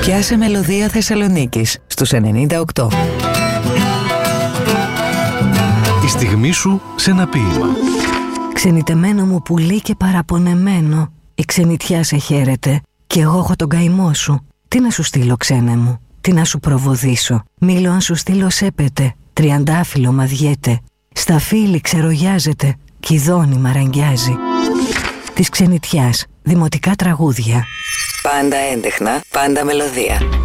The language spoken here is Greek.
Πιάσε μελωδία Θεσσαλονίκης στους 98. Η στιγμή σου σε ένα ποίημα. Ξενιτεμένο μου πουλί και παραπονεμένο, η ξενιτιά σε χαίρεται κι εγώ έχω τον καημό σου. Τι να σου στείλω ξένε μου, τι να σου προβοδίσω. Μήλο αν σου στείλω σέπεται, τριαντάφυλλο μαδιέται. Στα φύλλη ξερογιάζεται, κι η δόνη μαραγγιάζει. Της ξενιτιάς, δημοτικά τραγούδια. Πάντα έντεχνα, πάντα μελωδία.